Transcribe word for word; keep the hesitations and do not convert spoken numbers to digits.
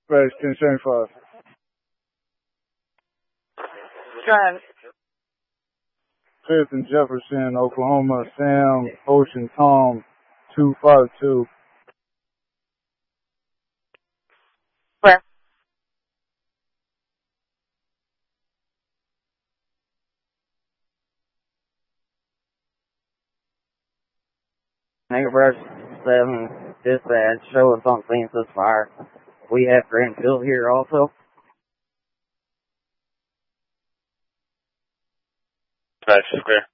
Dispatch ten seventy-five. Trying. Fifth and Jefferson, Oklahoma, Sam, Ocean, Tom, two five two. Where? Nigger Brush seven, dispatch, show us on scene this fire. We have Grandfield here also. Dispatch is clear.